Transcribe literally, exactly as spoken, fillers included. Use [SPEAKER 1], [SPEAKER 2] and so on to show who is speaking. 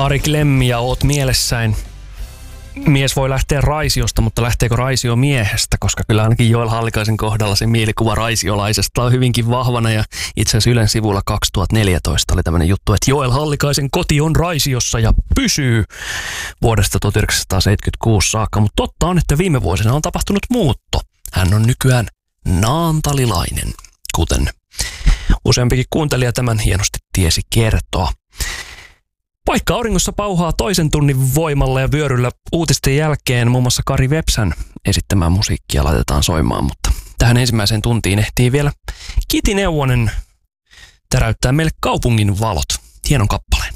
[SPEAKER 1] Ari Klemmi ja oot mielessäin. Mies voi lähteä Raisiosta, mutta lähteekö Raisio miehestä? Koska kyllä ainakin Joel Hallikaisen kohdalla se mielikuva raisiolaisesta on hyvinkin vahvana. Ja itse asiassa Ylen sivulla kaksituhattaneljätoista oli tämmöinen juttu, että Joel Hallikaisen koti on Raisiossa ja pysyy vuodesta tuhatyhdeksänsataaseitsemänkymmentäkuusi saakka. Mutta totta on, että viime vuosina on tapahtunut muutto. Hän on nykyään naantalilainen, kuten useampikin kuuntelija tämän hienosti tiesi kertoa. Paikka auringossa pauhaa toisen tunnin voimalla ja vyöryllä uutisten jälkeen muun muassa Kari Vepsän esittämää musiikkia laitetaan soimaan, mutta tähän ensimmäiseen tuntiin ehtii vielä Kiti Neuvonen täräyttää meille kaupungin valot. Hienon kappaleen.